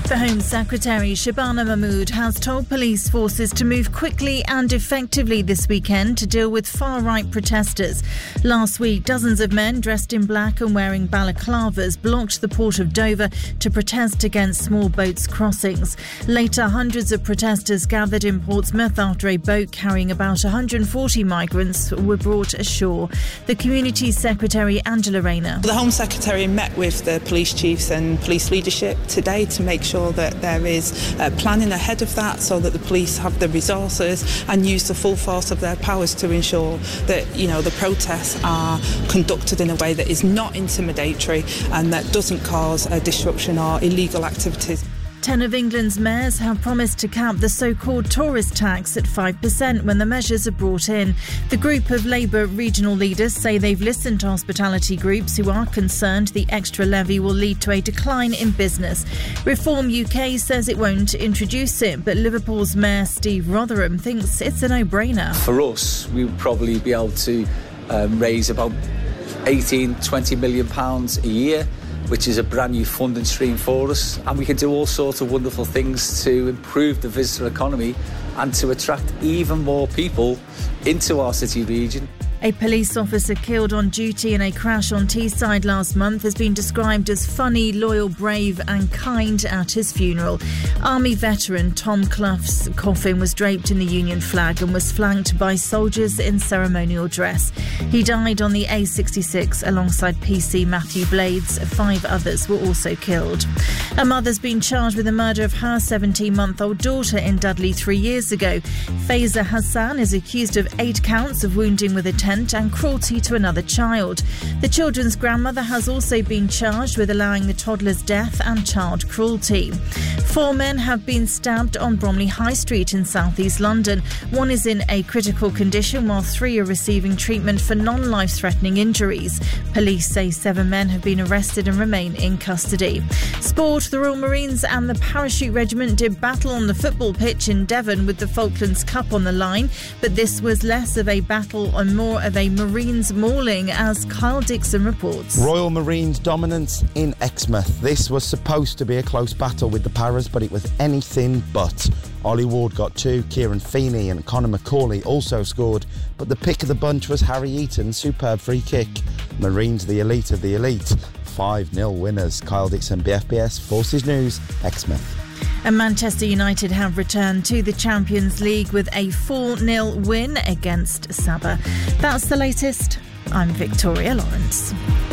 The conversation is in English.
The Home Secretary Shabana Mahmood has told police forces to move quickly and effectively this weekend to deal with far-right protesters. Last week, dozens of men dressed in black and wearing balaclavas blocked the port of Dover to protest against small boats crossings. Later, hundreds of protesters gathered in Portsmouth after a boat carrying about 140 migrants were brought ashore. The Community Secretary Angela Rayner. The Home Secretary met with the police chiefs and police leadership today to make sure that there is planning ahead of that so that the police have the resources and use the full force of their powers to ensure that, the protests are conducted in a way that is not intimidatory and that doesn't cause a disruption or illegal activities. 10 of England's mayors have promised to cap the so-called tourist tax at 5% when the measures are brought in. The group of Labour regional leaders say they've listened to hospitality groups who are concerned the extra levy will lead to a decline in business. Reform UK says it won't introduce it, but Liverpool's Mayor Steve Rotherham thinks it's a no-brainer. For us, we would probably be able to raise about £18-20 million a year, which is a brand new funding stream for us, and we can do all sorts of wonderful things to improve the visitor economy and to attract even more people into our city region. A police officer killed on duty in a crash on Teesside last month has been described as funny, loyal, brave and kind at his funeral. Army veteran Tom Clough's coffin was draped in the Union flag and was flanked by soldiers in ceremonial dress. He died on the A66 alongside PC Matthew Blades. 5 others were also killed. A mother's been charged with the murder of her 17-month-old daughter in Dudley 3 years ago. Faiza Hassan is accused of 8 counts of wounding with intent and cruelty to another child. The children's grandmother has also been charged with allowing the toddler's death and child cruelty. 4 men have been stabbed on Bromley High Street in south-east London. 1 is in a critical condition while 3 are receiving treatment for non-life-threatening injuries. Police say 7 men have been arrested and remain in custody. Sport, the Royal Marines and the Parachute Regiment did battle on the football pitch in Devon with the Falklands Cup on the line, but this was less of a battle and more of a Marines mauling, as Kyle Dixon reports. Royal Marines dominance in Exmouth. This was supposed to be a close battle with the Paras, but it was anything but. Ollie Ward got 2, Kieran Feeney and Conor Macaulay also scored, but the pick of the bunch was Harry Eaton's superb free kick. Marines the elite of the elite. 5-0 winners. Kyle Dixon, BFBS Forces News, Exmouth. And Manchester United have returned to the Champions League with a 4-0 win against Sabah. That's the latest. I'm Victoria Lawrence.